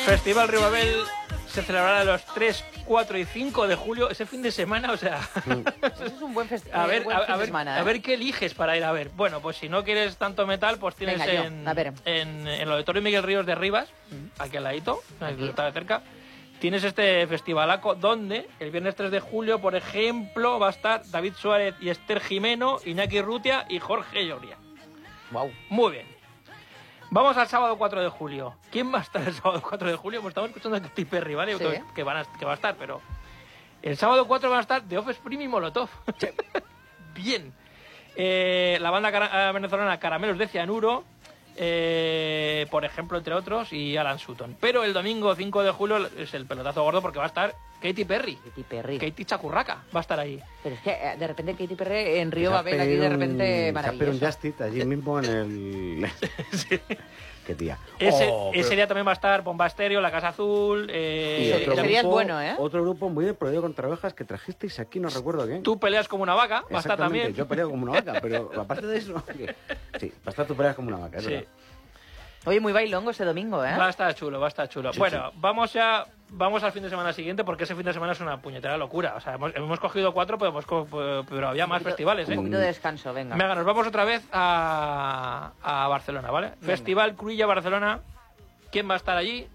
Festival Ribabel se celebrará los 3, 4 y 5 de julio, ese fin de semana, o sea... Eso es un buen festival. A ver qué eliges para ir a ver. Bueno, pues si no quieres tanto metal, pues tienes en el Auditorio Miguel Ríos de Rivas, aquí al ladito, está cerca, tienes este festivalaco donde el viernes 3 de julio, por ejemplo, va a estar David Suárez y Esther Jimeno, Iñaki Rutia y Jorge Lloria. Wow. Muy bien. Vamos al sábado 4 de julio. ¿Quién va a estar el sábado 4 de julio? Pues estamos escuchando a Katy Perry, ¿vale? Sí. Que va a estar, pero... El sábado 4 van a estar The Offspring y Molotov. Bien. La banda venezolana Caramelos de Cianuro, por ejemplo, entre otros, y Alan Sutton. Pero el domingo 5 de julio es el pelotazo gordo porque va a estar Katy Perry. Katy Chacurraca va a a estar ahí. Pero es que de repente Katy Perry en Río va a ver aquí de repente maravilloso. un Justit allí mismo en el... Sí. Qué tía. Ese día también va a estar Bomba Estéreo, La Casa Azul... sería el bueno, ¿eh? Otro grupo muy de Prohibido contra Ovejas que trajisteis aquí, no recuerdo quién. Tú peleas como una vaca, va a estar también. Yo peleo como una vaca, pero aparte de eso... Sí, va a estar tú peleas como una vaca, es verdad. Oye, muy bailongo ese domingo, ¿eh? Va a estar chulo. Sí, bueno, sí. Vamos al fin de semana siguiente porque ese fin de semana es una puñetera locura. O sea, hemos cogido 4, pero había más festivales, ¿eh? Un poquito de descanso, venga. Venga, nos vamos otra vez a Barcelona, ¿vale? Venga. Festival Cruïlla Barcelona. ¿Quién va a estar allí?